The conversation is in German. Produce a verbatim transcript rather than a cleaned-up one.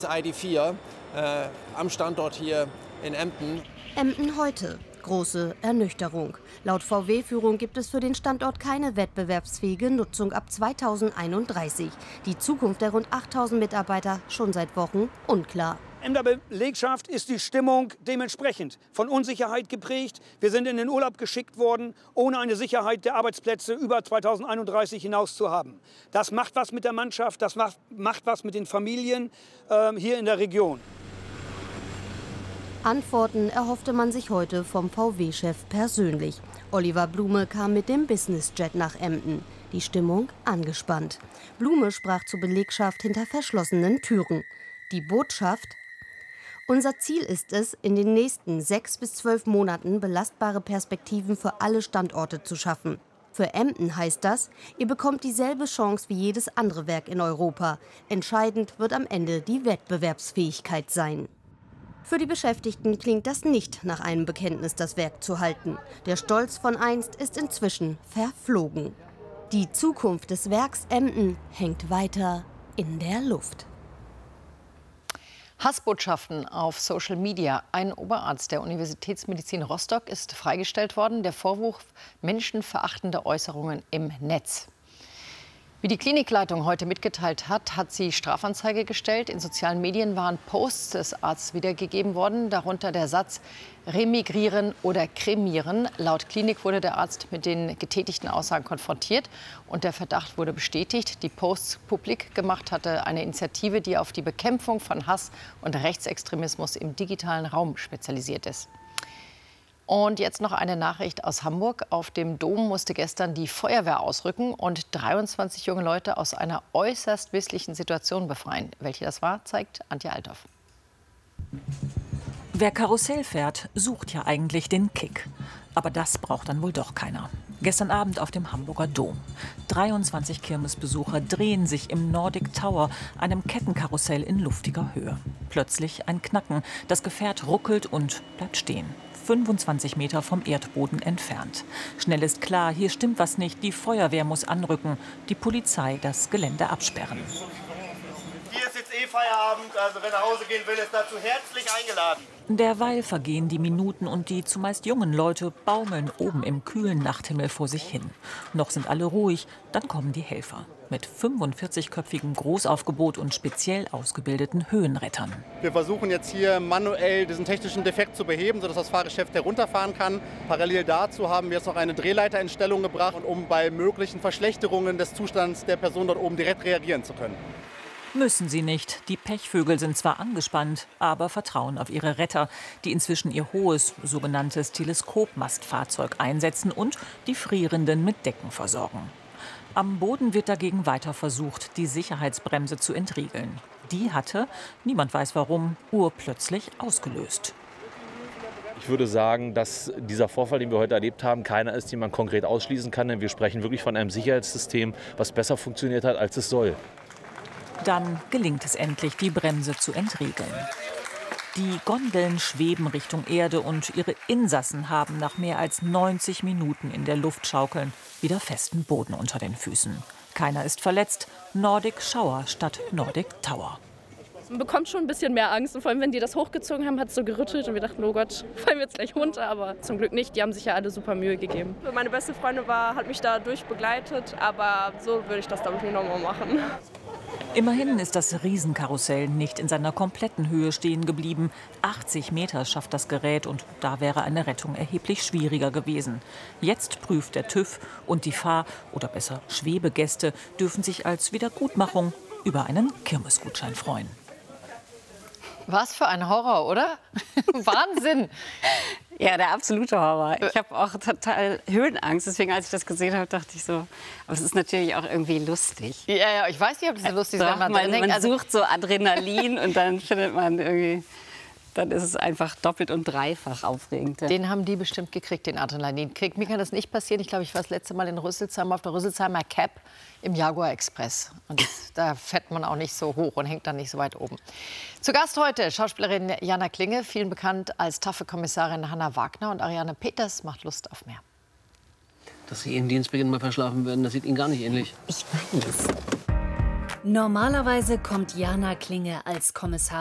I D vier äh, am Standort hier in Emden. Emden heute. Große Ernüchterung. Laut V W-Führung gibt es für den Standort keine wettbewerbsfähige Nutzung ab zweitausendeinunddreißig. Die Zukunft der rund achttausend Mitarbeiter schon seit Wochen unklar. In der Belegschaft ist die Stimmung dementsprechend von Unsicherheit geprägt. Wir sind in den Urlaub geschickt worden, ohne eine Sicherheit der Arbeitsplätze über zweitausendeinunddreißig hinaus zu haben. Das macht was mit der Mannschaft, das macht, macht was mit den Familien äh, hier in der Region. Antworten erhoffte man sich heute vom V W-Chef persönlich. Oliver Blume kam mit dem Businessjet nach Emden. Die Stimmung angespannt. Blume sprach zur Belegschaft hinter verschlossenen Türen. Die Botschaft: Unser Ziel ist es, in den nächsten sechs bis zwölf Monaten belastbare Perspektiven für alle Standorte zu schaffen. Für Emden heißt das, ihr bekommt dieselbe Chance wie jedes andere Werk in Europa. Entscheidend wird am Ende die Wettbewerbsfähigkeit sein. Für die Beschäftigten klingt das nicht nach einem Bekenntnis, das Werk zu halten. Der Stolz von einst ist inzwischen verflogen. Die Zukunft des Werks Emden hängt weiter in der Luft. Hassbotschaften auf Social Media. Ein Oberarzt der Universitätsmedizin Rostock ist freigestellt worden. Der Vorwurf: menschenverachtende Äußerungen im Netz. Wie die Klinikleitung heute mitgeteilt hat, hat sie Strafanzeige gestellt. In sozialen Medien waren Posts des Arztes wiedergegeben worden, darunter der Satz remigrieren oder kremieren. Laut Klinik wurde der Arzt mit den getätigten Aussagen konfrontiert und der Verdacht wurde bestätigt. Die Posts publik gemacht hatte eine Initiative, die auf die Bekämpfung von Hass und Rechtsextremismus im digitalen Raum spezialisiert ist. Und jetzt noch eine Nachricht aus Hamburg. Auf dem Dom musste gestern die Feuerwehr ausrücken und dreiundzwanzig junge Leute aus einer äußerst misslichen Situation befreien. Welche das war, zeigt Antje Althoff. Wer Karussell fährt, sucht ja eigentlich den Kick. Aber das braucht dann wohl doch keiner. Gestern Abend auf dem Hamburger Dom. dreiundzwanzig Kirmesbesucher drehen sich im Nordic Tower, einem Kettenkarussell in luftiger Höhe. Plötzlich ein Knacken. Das Gefährt ruckelt und bleibt stehen. fünfundzwanzig Meter vom Erdboden entfernt. Schnell ist klar, hier stimmt was nicht. Die Feuerwehr muss anrücken, die Polizei das Gelände absperren. Hier ist jetzt eh Feierabend, also wer nach Hause gehen will, ist dazu herzlich eingeladen. Derweil vergehen die Minuten und die zumeist jungen Leute baumeln oben im kühlen Nachthimmel vor sich hin. Noch sind alle ruhig, dann kommen die Helfer. Mit fünfundvierzigköpfigem Großaufgebot und speziell ausgebildeten Höhenrettern. Wir versuchen jetzt hier manuell diesen technischen Defekt zu beheben, sodass das Fahrgeschäft herunterfahren kann. Parallel dazu haben wir jetzt noch eine Drehleiter in Stellung gebracht, um bei möglichen Verschlechterungen des Zustands der Person dort oben direkt reagieren zu können. Müssen sie nicht. Die Pechvögel sind zwar angespannt, aber vertrauen auf ihre Retter, die inzwischen ihr hohes, sogenanntes Teleskopmastfahrzeug einsetzen und die Frierenden mit Decken versorgen. Am Boden wird dagegen weiter versucht, die Sicherheitsbremse zu entriegeln. Die hatte, niemand weiß warum, urplötzlich ausgelöst. Ich würde sagen, dass dieser Vorfall, den wir heute erlebt haben, keiner ist, den man konkret ausschließen kann. Denn wir sprechen wirklich von einem Sicherheitssystem, was besser funktioniert hat, als es soll. Dann gelingt es endlich, die Bremse zu entriegeln. Die Gondeln schweben Richtung Erde und ihre Insassen haben nach mehr als neunzig Minuten in der Luft schaukeln wieder festen Boden unter den Füßen. Keiner ist verletzt. Nordic Shower statt Nordic Tower. Man bekommt schon ein bisschen mehr Angst. Und vor allem, wenn die das hochgezogen haben, hat es so gerüttelt. Und wir dachten, oh Gott, fallen wir jetzt gleich runter. Aber zum Glück nicht. Die haben sich ja alle super Mühe gegeben. Meine beste Freundin war, hat mich da durchbegleitet. Aber so würde ich das, glaube ich, nicht nochmal machen. Immerhin ist das Riesenkarussell nicht in seiner kompletten Höhe stehen geblieben. achtzig Meter schafft das Gerät und da wäre eine Rettung erheblich schwieriger gewesen. Jetzt prüft der TÜV und die Fahr- oder besser Schwebegäste dürfen sich als Wiedergutmachung über einen Kirmesgutschein freuen. Was für ein Horror, oder? Wahnsinn! Ja, der absolute Horror. Ich habe auch total Höhenangst. Deswegen, als ich das gesehen habe, dachte ich so, aber es ist natürlich auch irgendwie lustig. Ja, ja, ich weiß nicht, ob das so lustig ist, wenn man, man, drin denkt. man Also sucht so Adrenalin und dann findet man irgendwie, dann ist es einfach doppelt und dreifach aufregend. Ja. Den haben die bestimmt gekriegt, den Adrenalinkick. Mir kann das nicht passieren. Ich glaube, ich war das letzte Mal in Rüsselsheim auf der Rüsselsheimer Cap im Jaguar Express. Und das, da fährt man auch nicht so hoch und hängt dann nicht so weit oben. Zu Gast heute Schauspielerin Jana Klinge, vielen bekannt als taffe Kommissarin Hanna Wagner. Und Ariane Peters macht Lust auf mehr. Dass Sie Ihren Dienstbeginn mal verschlafen werden, das sieht Ihnen gar nicht ähnlich. Ich weiß. Normalerweise kommt Jana Klinge als Kommissarin